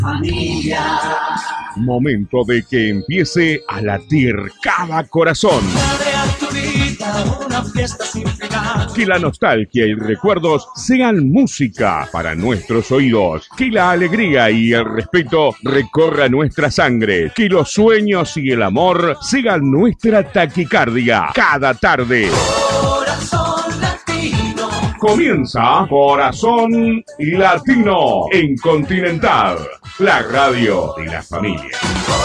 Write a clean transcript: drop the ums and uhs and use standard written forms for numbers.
Familia. Momento de que empiece a latir cada corazón. Una fiesta sin final. Que la nostalgia y recuerdos sean música para nuestros oídos. Que la alegría y el respeto recorra nuestra sangre. Que los sueños y el amor sean nuestra taquicardia cada tarde. Corazón latino. Comienza Corazón Latino en Continental, la radio de la familia.